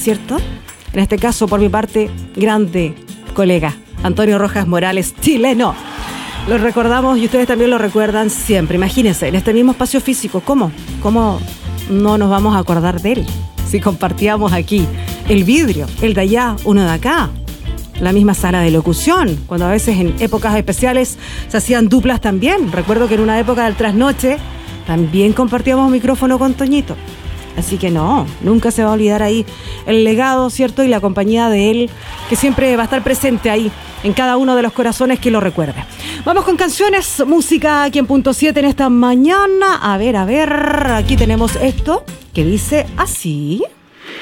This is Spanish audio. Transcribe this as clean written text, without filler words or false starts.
¿cierto? En este caso, por mi parte, grande colega Antonio Rojas Morales, chileno. Lo recordamos y ustedes también lo recuerdan siempre. Imagínense, en este mismo espacio físico, ¿cómo no nos vamos a acordar de él? Si compartíamos aquí el vidrio, el de allá, uno de acá, la misma sala de locución, cuando a veces en épocas especiales se hacían duplas también. Recuerdo que en una época del trasnoche también compartíamos micrófono con Toñito. Así que no, nunca se va a olvidar ahí el legado, ¿cierto? Y la compañía de él, que siempre va a estar presente ahí, en cada uno de los corazones que lo recuerde. Vamos con canciones, música aquí en Punto 7 en esta mañana. A ver, aquí tenemos esto que dice así.